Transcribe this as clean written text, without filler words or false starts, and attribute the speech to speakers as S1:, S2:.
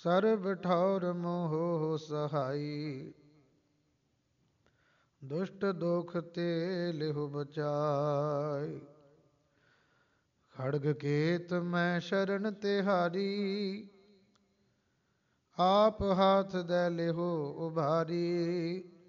S1: ਸਰਬ ਠੌਰ ਮੋਹ ਸਹਾਈ। ਦੁਸ਼ਟ ਦੁਖ ਤੇ ਲਿਹੁ ਬਚਾਈ। ਖੜਗ ਕੇਤ ਮੈਂ ਸ਼ਰਨ ਤਿਹਾਰੀ। ਆਪ ਹਾਥ ਦੇ ਲਿਹੁ ਉਭਾਰੀ।